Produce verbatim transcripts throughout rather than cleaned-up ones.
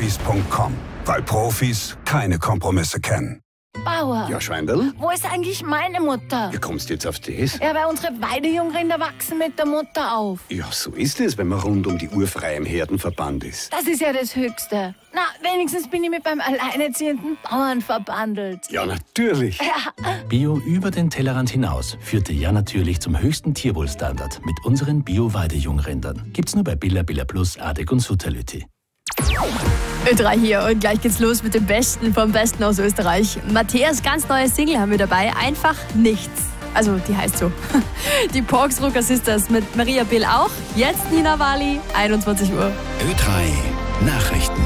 profis punkt com. Weil Profis keine Kompromisse kennen. Bauer. Ja, Schweindl? Wo ist eigentlich meine Mutter? Wie kommst du jetzt auf das? Ja, weil unsere Weidejungrinder wachsen mit der Mutter auf. Ja, so ist es, wenn man rund um die Uhr frei im Herdenverband ist. Das ist ja das Höchste. Na, wenigstens bin ich mit beim alleinerziehenden Bauern verbandelt. Ja, natürlich. Ja. Bio über den Tellerrand hinaus führte ja natürlich zum höchsten Tierwohlstandard mit unseren Bio-Weidejungrindern. Gibt's nur bei Billa Billa Plus, Adek und Sutterlütti. Ö drei hier und gleich geht's los mit dem Besten vom Besten aus Österreich. Matthäas ganz neue Single haben wir dabei, einfach nichts. Also die heißt so. Die Porksrucker Sisters mit Maria Bill auch. Jetzt Nina Wali, einundzwanzig Uhr. Ö drei Nachrichten.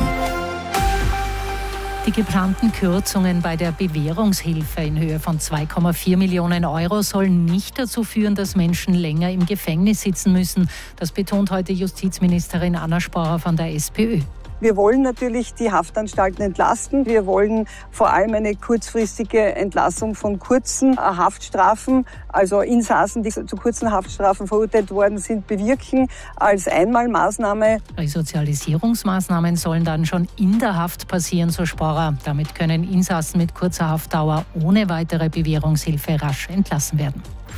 Die geplanten Kürzungen bei der Bewährungshilfe in Höhe von zwei Komma vier Millionen Euro sollen nicht dazu führen, dass Menschen länger im Gefängnis sitzen müssen. Das betont heute Justizministerin Anna Sporer von der SPÖ. Wir wollen natürlich die Haftanstalten entlasten. Wir wollen vor allem eine kurzfristige Entlassung von kurzen Haftstrafen, also Insassen, die zu kurzen Haftstrafen verurteilt worden sind, bewirken als Einmalmaßnahme. Resozialisierungsmaßnahmen sollen dann schon in der Haft passieren, so Sporer. Damit können Insassen mit kurzer Haftdauer ohne weitere Bewährungshilfe rasch entlassen werden.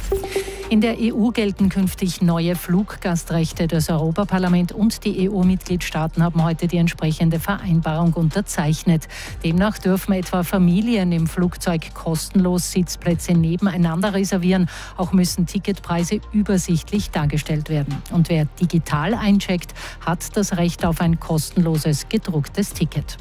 In der E U gelten künftig neue Fluggastrechte. Das Europaparlament und die E U-Mitgliedstaaten haben heute die entsprechende Vereinbarung unterzeichnet. Demnach dürfen etwa Familien im Flugzeug kostenlos Sitzplätze nebeneinander reservieren. Auch müssen Ticketpreise übersichtlich dargestellt werden. Und wer digital eincheckt, hat das Recht auf ein kostenloses gedrucktes Ticket.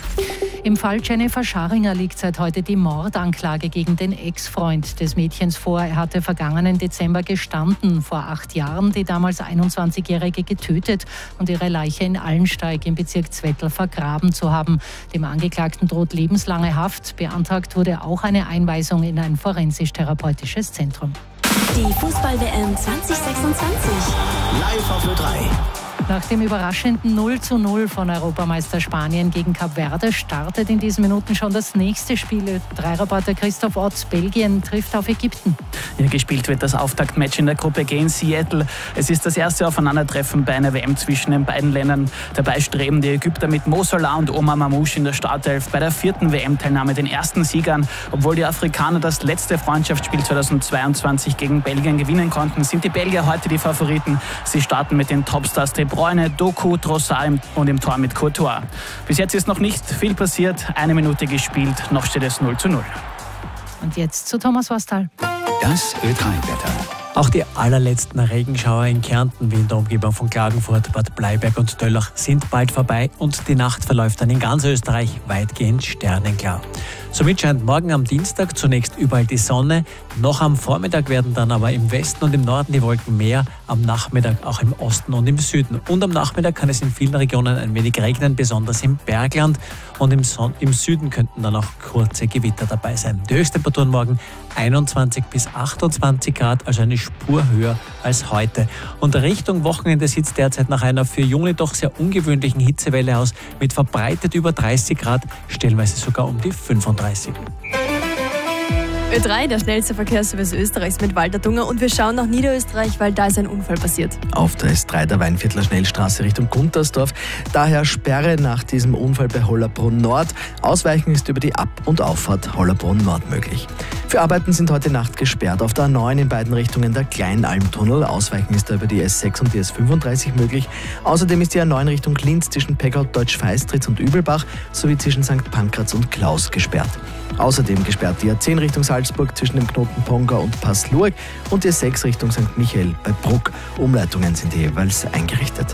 Im Fall Jennifer Scharinger liegt seit heute die Mordanklage gegen den Ex-Freund des Mädchens vor. Er hatte vergangenen Dezember gestanden, vor acht Jahren die damals einundzwanzigjährige getötet und ihre Leiche in Allensteig im Bezirk Zwettl vergraben zu haben. Dem Angeklagten droht lebenslange Haft. Beantragt wurde auch eine Einweisung in ein forensisch-therapeutisches Zentrum. Die Fußball-W M zwanzig sechsundzwanzig. Live auf Ö drei. Nach dem überraschenden null zu null von Europameister Spanien gegen Kap Verde startet in diesen Minuten schon das nächste Spiel. Drei-Reporter Christoph Otz, Belgien trifft auf Ägypten. Ja, gespielt wird das Auftaktmatch in der Gruppe G in Seattle. Es ist das erste Aufeinandertreffen bei einer W M zwischen den beiden Ländern. Dabei streben die Ägypter mit Mo Salah und Omar Mamouche in der Startelf bei der vierten W M-Teilnahme den ersten Siegern. Obwohl die Afrikaner das letzte Freundschaftsspiel zweitausendzweiundzwanzig gegen Belgien gewinnen konnten, sind die Belgier heute die Favoriten. Sie starten mit den Topstars De Bruyne, Doku, Trossard und im Tor mit Courtois. Bis jetzt ist noch nicht viel passiert. Eine Minute gespielt, noch steht es null zu null. Und jetzt zu Thomas Wastal. Das Ö drei-Wetter. Auch die allerletzten Regenschauer in Kärnten wie in der Umgebung von Klagenfurt, Bad Bleiberg und Döllach sind bald vorbei und die Nacht verläuft dann in ganz Österreich weitgehend sternenklar. Somit scheint morgen am Dienstag zunächst überall die Sonne. Noch am Vormittag werden dann aber im Westen und im Norden die Wolken mehr, am Nachmittag auch im Osten und im Süden. Und am Nachmittag kann es in vielen Regionen ein wenig regnen, besonders im Bergland. Und im, Son- im Süden könnten dann auch kurze Gewitter dabei sein. Die Höchsttemperaturen morgen einundzwanzig bis achtundzwanzig Grad, also eine Spur höher als heute. Und Richtung Wochenende sieht es derzeit nach einer für Juni doch sehr ungewöhnlichen Hitzewelle aus, mit verbreitet über dreißig Grad, stellenweise sogar um die fünfunddreißig. Ö drei, der schnellste Verkehrsservice Österreichs mit Walter Dunger. Und wir schauen nach Niederösterreich, weil da ist ein Unfall passiert. Auf der S drei der Weinviertler Schnellstraße Richtung Guntersdorf. Daher Sperre nach diesem Unfall bei Hollerbrunn Nord. Ausweichen ist über die Ab- und Auffahrt Hollerbrunn Nord möglich. Für Arbeiten sind heute Nacht gesperrt. Auf der A neun in beiden Richtungen der Kleinalmtunnel. Ausweichen ist da über die S sechs und die S fünfunddreißig möglich. Außerdem ist die A neun Richtung Linz zwischen Peggaut, Deutsch-Feistritz und Übelbach sowie zwischen Sankt Pankraz und Klaus gesperrt. Außerdem gesperrt die A zehn Richtung Salzburg zwischen dem Knoten Ponga und Passlurg und die A sechs Richtung Sankt Michael bei Bruck. Umleitungen sind jeweils eingerichtet.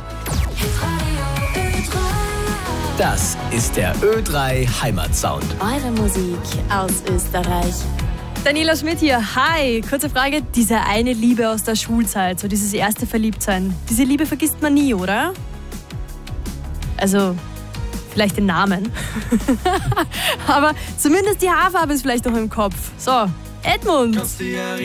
Das ist der Ö drei Heimatsound. Eure Musik aus Österreich. Daniela Schmidt hier. Hi, kurze Frage. Diese eine Liebe aus der Schulzeit, so dieses erste Verliebtsein. Diese Liebe vergisst man nie, oder? Also, vielleicht den Namen. Aber zumindest die Haarfarbe ist vielleicht noch im Kopf. So, Edmund.